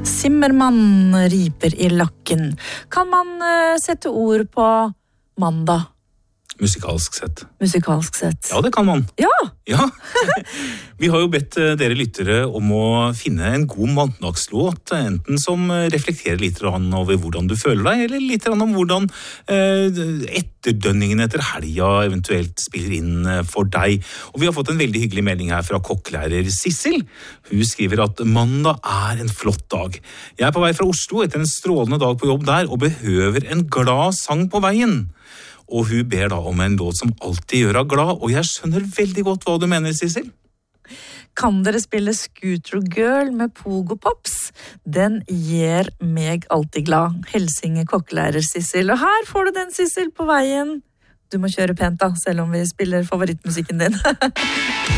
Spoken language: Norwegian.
Simmermann riper i lakken. Kan man sette ord på mandag? Musikalsk sett. Musikalsk sett. Ja, det kan man. Ja! Ja. Vi har jo bedt dere lyttere om å finne en god mandagslåt, enten som reflekterer litt over hvordan du føler deg, eller litt om hvordan etterdønningen etter helga eventuelt spiller inn for deg. Og vi har fått en veldig hyggelig melding her fra kokklærer Sissel. Hun skriver at mandag er en flott dag. Jeg er på vei fra Oslo etter en strålende dag på jobb der, og behøver en glad sang på veien. Og hun ber da om en låt som alltid gjør henne glad, og jeg skjønner veldig godt hva du mener, Sissel. Kan dere spille Scooter Girl med Pogo Pops? Den gjør meg alltid glad. Helsing kokkelærer Sissel. Og her får du den, Sissel, på veien. Du må kjøre pent da, selv om vi spiller favorittmusikken din.